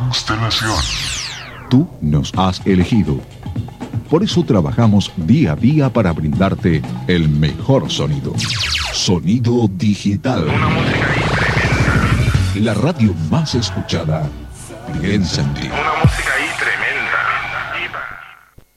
Constelación. Tú nos has elegido. Por eso trabajamos día a día para brindarte el mejor sonido. Sonido digital. Una música La radio más escuchada. Piensa en ti. Una música